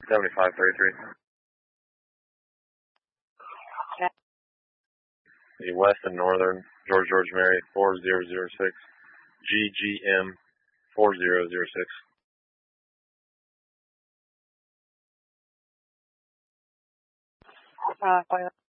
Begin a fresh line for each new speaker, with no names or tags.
7533. The West and Northern, George Mary 4006, GGM 4006.
Fire.